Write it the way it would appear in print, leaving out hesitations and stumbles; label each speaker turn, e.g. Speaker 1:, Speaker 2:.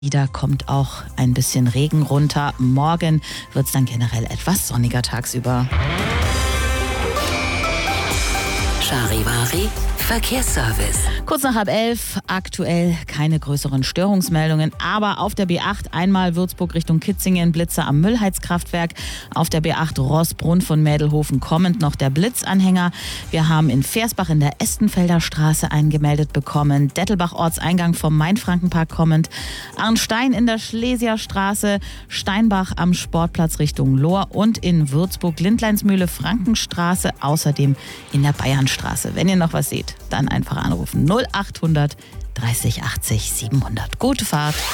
Speaker 1: Wieder kommt auch ein bisschen Regen runter. Morgen wird es dann generell etwas sonniger tagsüber.
Speaker 2: Charivari Verkehrsservice.
Speaker 1: Kurz nach 11:30, aktuell keine größeren Störungsmeldungen, aber auf der B8 einmal Würzburg Richtung Kitzingen, Blitzer am Müllheizkraftwerk. Auf der B8 Roßbrunn von Mädelhofen kommend noch der Blitzanhänger. Wir haben in Versbach in der Estenfelder Straße eingemeldet bekommen. Dettelbach Ortseingang vom Mainfrankenpark kommend. Arnstein in der Schlesierstraße, Steinbach am Sportplatz Richtung Lohr und in Würzburg Lindleinsmühle Frankenstraße, außerdem in der Bayernstraße. Wenn ihr noch was seht, dann einfach anrufen 0800 30 80 700. Gute Fahrt.